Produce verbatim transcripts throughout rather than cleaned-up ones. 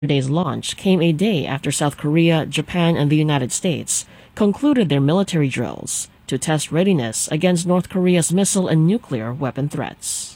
Yesterday's launch came a day after South Korea, Japan, and the United States concluded their military drills to test readiness against North Korea's missile and nuclear weapon threats.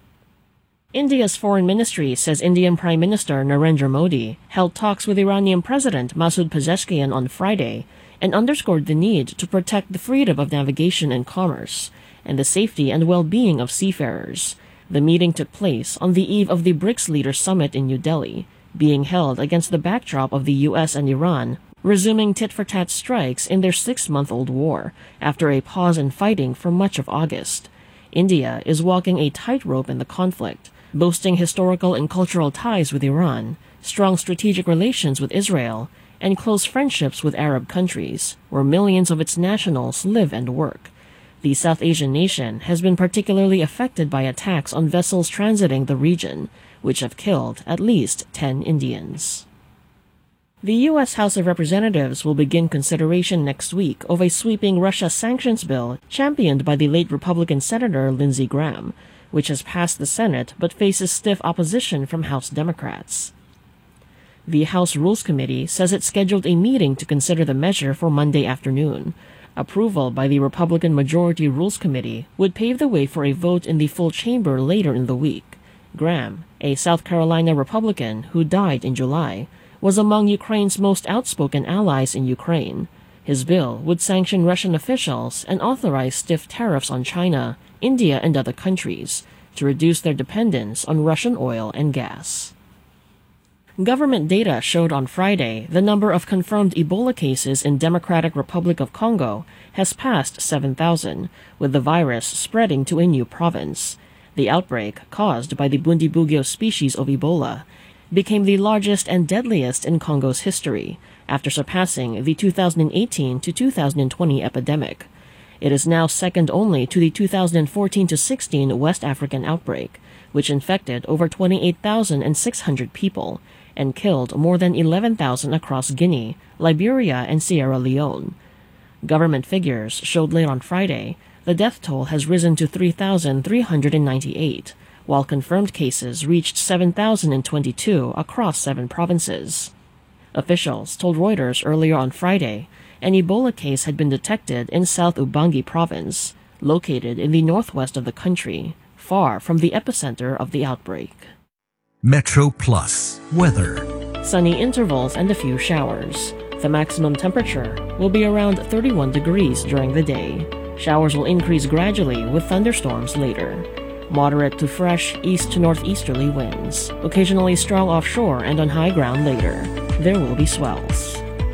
India's foreign ministry says Indian Prime Minister Narendra Modi held talks with Iranian President Masoud Pezeshkian on Friday and underscored the need to protect the freedom of navigation and commerce and the safety and well-being of seafarers. The meeting took place on the eve of the BRICS Leaders Summit in New Delhi, being held against the backdrop of the U S and Iran resuming tit-for-tat strikes in their six-month-old war after a pause in fighting for much of August. India is walking a tightrope in the conflict, boasting historical and cultural ties with Iran, strong strategic relations with Israel, and close friendships with Arab countries, where millions of its nationals live and work. The South Asian nation has been particularly affected by attacks on vessels transiting the region, which have killed at least ten Indians. The U S House of Representatives will begin consideration next week of a sweeping Russia sanctions bill championed by the late Republican Senator Lindsey Graham, which has passed the Senate but faces stiff opposition from House Democrats. The House Rules Committee says it scheduled a meeting to consider the measure for Monday afternoon. Approval by the Republican Majority Rules Committee would pave the way for a vote in the full chamber later in the week. Graham, a South Carolina Republican who died in July, was among Ukraine's most outspoken allies in Ukraine. His bill would sanction Russian officials and authorize stiff tariffs on China, India, and other countries to reduce their dependence on Russian oil and gas. Government data showed on Friday the number of confirmed Ebola cases in Democratic Republic of Congo has passed seven thousand, with the virus spreading to a new province. The outbreak, caused by the Bundibugyo species of Ebola, became the largest and deadliest in Congo's history, after surpassing the two thousand eighteen to two thousand twenty epidemic. It is now second only to the two thousand fourteen to sixteen West African outbreak, which infected over twenty-eight thousand six hundred people and killed more than eleven thousand across Guinea, Liberia, and Sierra Leone. Government figures showed late on Friday the death toll has risen to three thousand three hundred ninety-eight, while confirmed cases reached seven thousand twenty-two across seven provinces. Officials told Reuters earlier on Friday an Ebola case had been detected in South Ubangi province, located in the northwest of the country, far from the epicenter of the outbreak. Metro Plus weather. Sunny intervals and a few showers. The maximum temperature will be around thirty-one degrees during the day. Showers will increase gradually with thunderstorms later. Moderate to fresh east to northeasterly winds, occasionally strong offshore and on high ground later. There will be swells.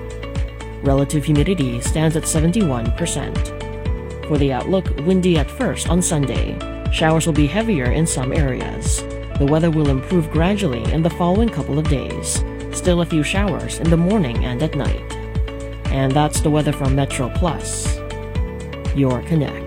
Relative humidity stands at seventy-one percent. For the outlook, windy at first on Sunday. Showers will be heavier in some areas. The weather will improve gradually in the following couple of days. Still a few showers in the morning and at night. And that's the weather from Metro Plus, your connect.